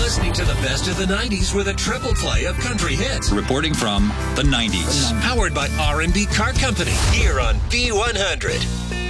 listening to the best of the 90s with a triple play of country hits. Reporting from the 90s. Powered by R&B Car Company. Here on B100.